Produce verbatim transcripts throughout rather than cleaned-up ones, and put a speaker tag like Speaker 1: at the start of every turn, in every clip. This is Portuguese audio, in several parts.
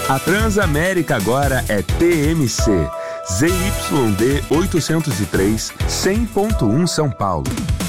Speaker 1: A Transamérica agora é T M C. Z Y D oitocentos e três, cem ponto um São Paulo.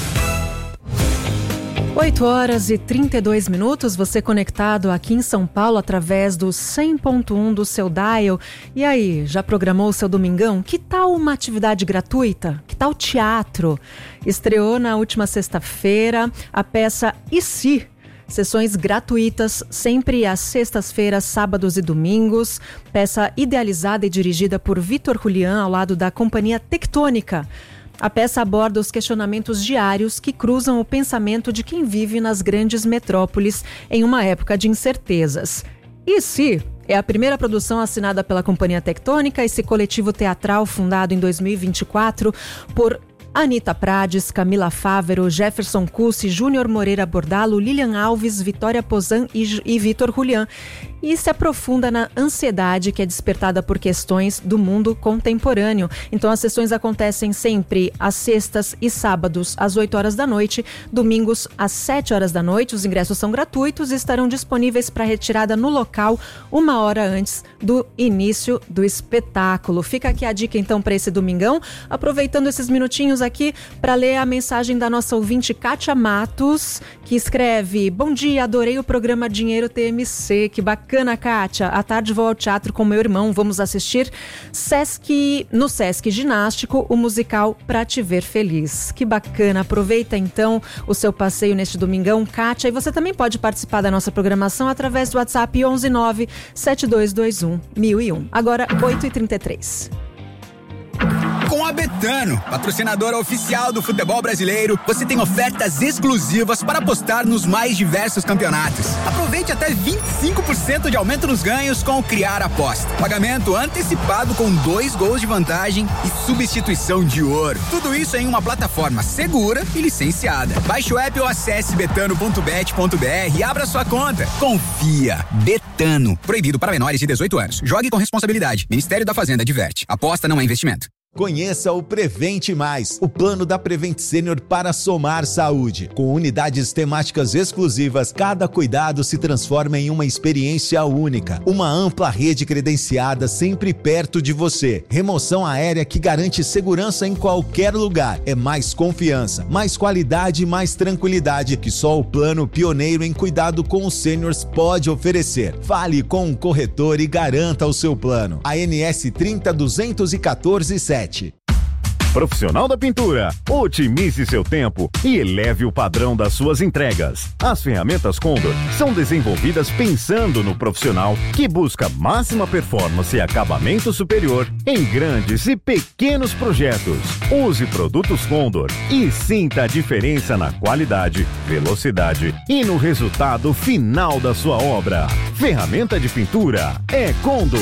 Speaker 2: oito horas e trinta e dois minutos, você conectado aqui em São Paulo através do cem ponto um do seu dial. E aí, já programou o seu domingão? Que tal uma atividade gratuita? Que tal teatro? Estreou na última sexta-feira a peça E Se? Sessões gratuitas, sempre às sextas-feiras, sábados e domingos. Peça idealizada e dirigida por Vitor Julián, ao lado da Companhia Tectônica. A peça aborda os questionamentos diários que cruzam o pensamento de quem vive nas grandes metrópoles em uma época de incertezas. E se? É a primeira produção assinada pela Companhia Tectônica, esse coletivo teatral fundado em dois mil e vinte e quatro por Anita Prades, Camila Fávero, Jefferson Cussi, Júnior Moreira Bordalo, Lilian Alves, Vitória Pozan e, e Vitor Julián. E se aprofunda na ansiedade que é despertada por questões do mundo contemporâneo. Então as sessões acontecem sempre às sextas e sábados às oito horas da noite, domingos às sete horas da noite. Os ingressos são gratuitos e estarão disponíveis para retirada no local uma hora antes do início do espetáculo. Fica aqui a dica então para esse domingão, aproveitando esses minutinhos aqui para ler a mensagem da nossa ouvinte Kátia Matos, que escreve: bom dia, adorei o programa Dinheiro T M C, que bacana. Bacana, Kátia. À tarde vou ao teatro com meu irmão. Vamos assistir Sesc, no Sesc Ginástico, o musical Pra Te Ver Feliz. Que bacana. Aproveita então o seu passeio neste domingão, Kátia. E você também pode participar da nossa programação através do WhatsApp onze nove sete dois dois um mil e um. Agora, oito e trinta e três.
Speaker 3: Com a Betano, patrocinadora oficial do futebol brasileiro, você tem ofertas exclusivas para apostar nos mais diversos campeonatos. Aproveite até vinte e cinco por cento de aumento nos ganhos com o Criar Aposta. Pagamento antecipado com dois gols de vantagem e substituição de ouro. Tudo isso em uma plataforma segura e licenciada. Baixe o app ou acesse betano ponto bet ponto br e abra sua conta. Confia. Betano. Proibido para menores de dezoito anos. Jogue com responsabilidade. Ministério da Fazenda adverte. Aposta não é investimento.
Speaker 4: Conheça o Prevente Mais, o plano da Prevent Senior para somar saúde. Com unidades temáticas exclusivas, cada cuidado se transforma em uma experiência única. Uma ampla rede credenciada sempre perto de você. Remoção aérea que garante segurança em qualquer lugar. É mais confiança, mais qualidade e mais tranquilidade que só o plano pioneiro em cuidado com os sêniors pode oferecer. Fale com um corretor e garanta o seu plano. A N S trinta duzentos e quatorze sete.
Speaker 5: Profissional da Pintura, otimize seu tempo e eleve o padrão das suas entregas. As ferramentas Condor são desenvolvidas pensando no profissional que busca máxima performance e acabamento superior em grandes e pequenos projetos. Use produtos Condor e sinta a diferença na qualidade, velocidade e no resultado final da sua obra. Ferramenta de pintura é Condor.